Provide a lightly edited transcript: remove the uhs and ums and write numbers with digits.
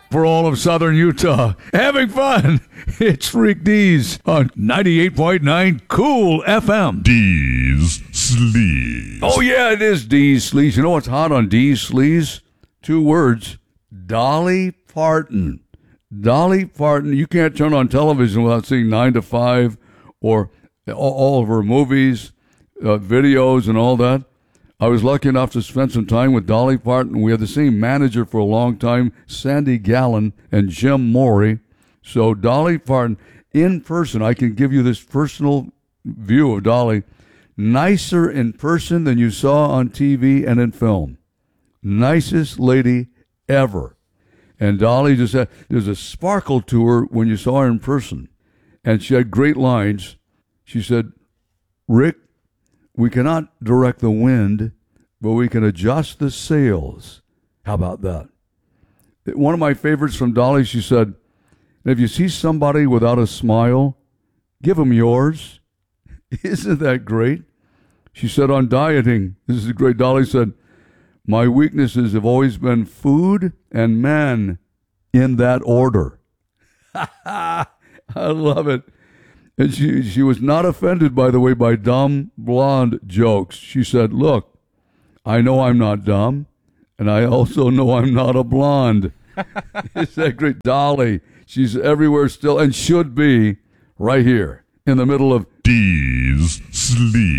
for all of southern Utah. Having fun. It's Rick Dees on 98.9 Cool FM. Dees Sleaze. Oh, yeah, it is Dees Sleaze. You know what's hot on Dees Sleaze? 2 words. Dolly Parton. Dolly Parton. You can't turn on television without seeing 9 to 5 or all of her movies, videos, and all that. I was lucky enough to spend some time with Dolly Parton. We had the same manager for a long time, Sandy Gallen and Jim Morey. So Dolly Parton, in person, I can give you this personal view of Dolly. Nicer in person than you saw on TV and in film. Nicest lady ever. And Dolly just had, there's a sparkle to her when you saw her in person. And she had great lines. She said, Rick, we cannot direct the wind, but we can adjust the sails. How about that? One of my favorites from Dolly, she said, if you see somebody without a smile, give them yours. Isn't that great? She said on dieting, this is great, Dolly said, my weaknesses have always been food and men in that order. I love it. And she was not offended, by the way, by dumb blonde jokes. She said, look, I know I'm not dumb, and I also know I'm not a blonde. Is that great? Dolly, she's everywhere still and should be right here in the middle of Dees Sleaze.